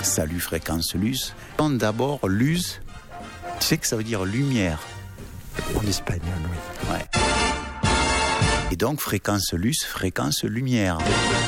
Salut Fréquence Luce. D'abord, Luz, tu sais que ça veut dire lumière. En espagnol, oui. Ouais. Et donc, Fréquence Luce, fréquence lumière.